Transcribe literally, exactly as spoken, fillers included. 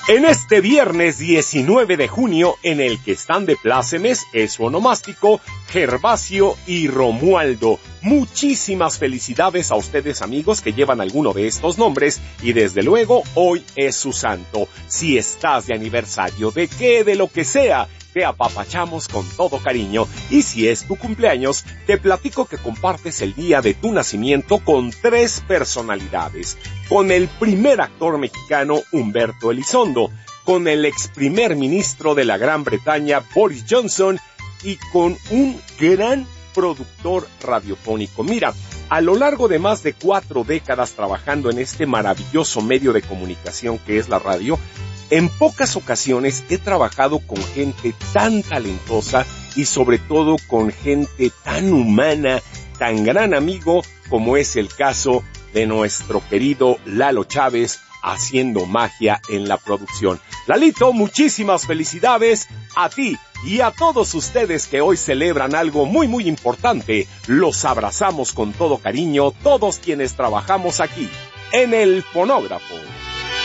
En este viernes diecinueve de junio, en el que están de plácemes, es su onomástico, Gervasio y Romualdo. Muchísimas felicidades a ustedes, amigos, que llevan alguno de estos nombres, y desde luego, hoy es su santo. Si estás de aniversario, de qué, de lo que sea, te apapachamos con todo cariño. Y si es tu cumpleaños, te platico que compartes el día de tu nacimiento con tres personalidades. Con el primer actor mexicano, Humberto Elizondo, con el ex primer ministro de la Gran Bretaña, Boris Johnson, y con un gran productor radiofónico. Mira, a lo largo de más de cuatro décadas trabajando en este maravilloso medio de comunicación que es la radio, en pocas ocasiones he trabajado con gente tan talentosa y sobre todo con gente tan humana, tan gran amigo como es el caso de nuestro querido Lalo Chávez, haciendo magia en la producción. Lalito, muchísimas felicidades a ti y a todos ustedes que hoy celebran algo muy muy importante. Los abrazamos con todo cariño, todos quienes trabajamos aquí en el fonógrafo.